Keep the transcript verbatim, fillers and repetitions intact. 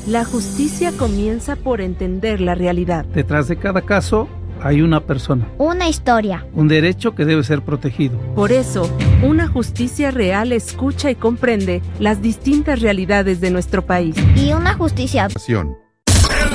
La justicia comienza por entender la realidad. Detrás de cada caso hay una persona. Una historia. Un derecho que debe ser protegido. Por eso, una justicia real escucha y comprende las distintas realidades de nuestro país. Y una justicia